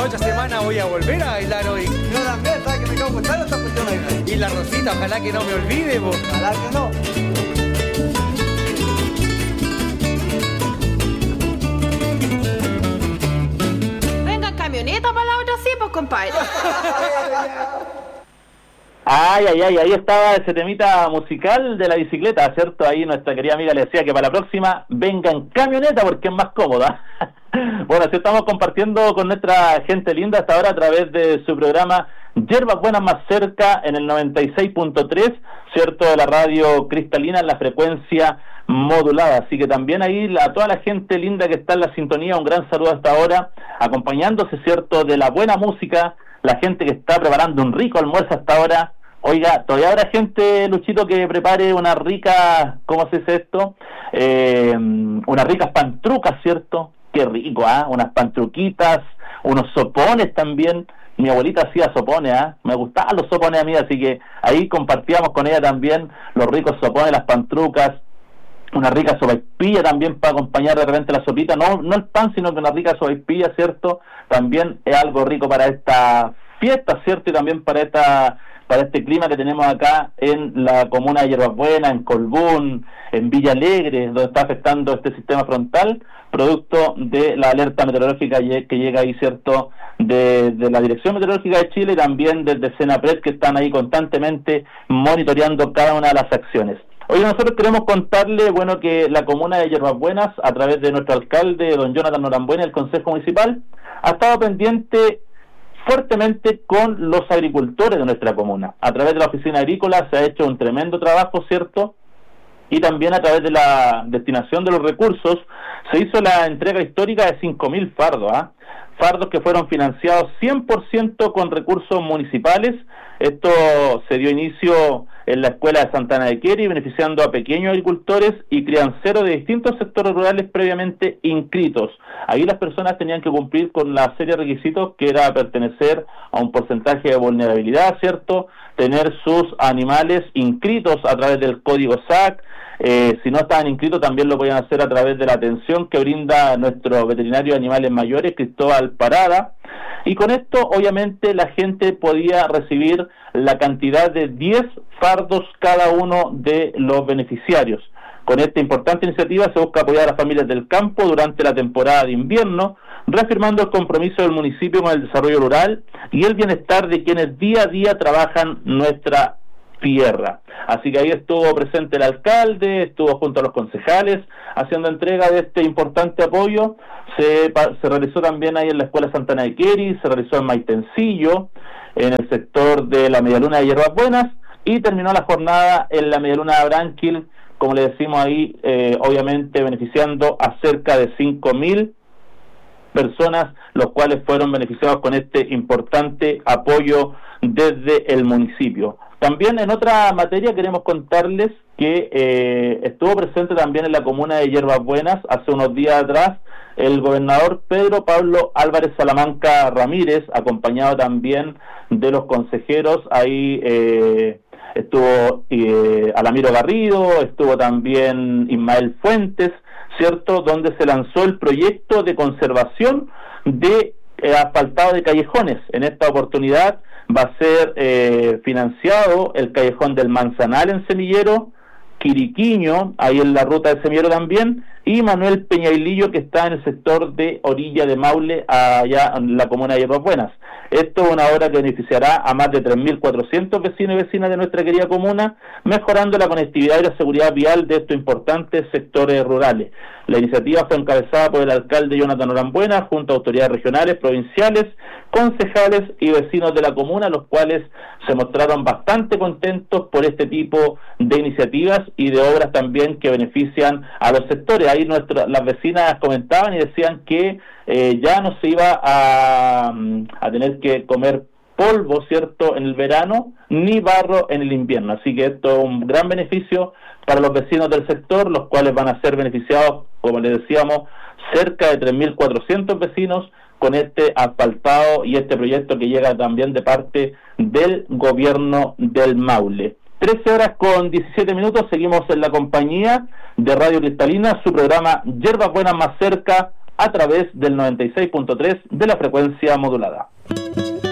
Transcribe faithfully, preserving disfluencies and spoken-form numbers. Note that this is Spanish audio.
otra semana voy a volver a bailar hoy. Yo también, ¿sabes que me quedo gustando esta cuestión ahí? Y la Rosita, ojalá que no me olvide, po. Ojalá que no. Venga, camioneta para la otra, sí, pues, compadre. Ay, ay, ay, ahí estaba ese temita musical de la bicicleta, ¿cierto? Ahí nuestra querida amiga le decía que para la próxima venga en camioneta porque es más cómoda. Bueno, así estamos compartiendo con nuestra gente linda hasta ahora a través de su programa Yerbas Buenas Más Cerca en el noventa y seis punto tres, ¿cierto? De la radio cristalina en la frecuencia modulada. Así que también ahí a toda la gente linda que está en la sintonía, un gran saludo hasta ahora, acompañándose, ¿cierto? De la buena música, la gente que está preparando un rico almuerzo hasta ahora. Oiga, todavía habrá gente, Luchito, que prepare una rica, ¿cómo se dice esto? Eh, unas ricas pantrucas, ¿cierto? Qué rico, ¿ah? ¿eh? Unas pantruquitas, unos sopones también. Mi abuelita hacía sopones, ¿ah? ¿eh? Me gustaban los sopones a mí, así que ahí compartíamos con ella también los ricos sopones, las pantrucas, una rica sopaipilla también para acompañar de repente la sopita, no no el pan, sino que una rica sopaipilla, ¿cierto? También es algo rico para esta fiesta, ¿cierto? Y también para esta para este clima que tenemos acá en la comuna de Yerbas Buenas, en Colbún, en Villa Alegre, donde está afectando este sistema frontal, producto de la alerta meteorológica que llega ahí, ¿cierto?, de, de la Dirección Meteorológica de Chile y también desde Senapred, que están ahí constantemente monitoreando cada una de las acciones. Hoy nosotros queremos contarle, bueno, que la comuna de Yerbas Buenas, a través de nuestro alcalde, don Jonathan Norambuena, el Consejo Municipal, ha estado pendiente fuertemente con los agricultores de nuestra comuna. A través de la oficina agrícola se ha hecho un tremendo trabajo, ¿cierto? Y también a través de la destinación de los recursos se hizo la entrega histórica de cinco mil fardos, ¿ah? ¿eh? Fardos que fueron financiados cien por ciento con recursos municipales. Esto se dio inicio en la escuela de Santana de Queri, beneficiando a pequeños agricultores y crianceros de distintos sectores rurales previamente inscritos. Ahí las personas tenían que cumplir con la serie de requisitos, que era pertenecer a un porcentaje de vulnerabilidad, ¿cierto? Tener sus animales inscritos a través del código S A C. Eh, si no estaban inscritos también lo podían hacer a través de la atención que brinda nuestro veterinario de animales mayores, Cristóbal Parada, y con esto obviamente la gente podía recibir la cantidad de diez fardos cada uno de los beneficiarios. Con esta importante iniciativa se busca apoyar a las familias del campo durante la temporada de invierno, reafirmando el compromiso del municipio con el desarrollo rural y el bienestar de quienes día a día trabajan nuestra tierra. Así que ahí estuvo presente el alcalde, estuvo junto a los concejales haciendo entrega de este importante apoyo. Se, se realizó también ahí en la escuela Santana de Queri, se realizó en Maitencillo, en el sector de la Medialuna de Yerbas Buenas, y terminó la jornada en la Medialuna de Abranquil, como le decimos ahí, eh, obviamente beneficiando a cerca de cinco mil personas, los cuales fueron beneficiados con este importante apoyo desde el municipio. También en otra materia queremos contarles que eh, estuvo presente también en la comuna de Yerbas Buenas hace unos días atrás el gobernador Pedro Pablo Álvarez Salamanca Ramírez, acompañado también de los consejeros. Ahí eh, estuvo eh, Alamiro Garrido, estuvo también Ismael Fuentes, ¿cierto?, donde se lanzó el proyecto de conservación de eh, asfaltado de callejones. En esta oportunidad va a ser eh, financiado el callejón del Manzanal en Semillero, Quiriquiño, ahí en la ruta de Semillero también, y Manuel Peñailillo, que está en el sector de Orilla de Maule, allá en la comuna de Yerbas Buenas. Esto es una obra que beneficiará a más de tres mil cuatrocientos vecinos y vecinas de nuestra querida comuna, mejorando la conectividad y la seguridad vial de estos importantes sectores rurales. La iniciativa fue encabezada por el alcalde Jonathan Norambuena, junto a autoridades regionales, provinciales, concejales y vecinos de la comuna, los cuales se mostraron bastante contentos por este tipo de iniciativas y de obras también que benefician a los sectores. Ahí nuestra, las vecinas comentaban y decían que eh, ya no se iba a, a tener que comer polvo, ¿cierto?, en el verano, ni barro en el invierno. Así que esto es un gran beneficio para los vecinos del sector, los cuales van a ser beneficiados, como les decíamos, cerca de tres mil cuatrocientos vecinos con este asfaltado y este proyecto que llega también de parte del gobierno del Maule. trece horas con diecisiete minutos, seguimos en la compañía de Radio Cristalina, su programa Yerbas Buenas Más Cerca, a través del noventa y seis punto tres de la frecuencia modulada.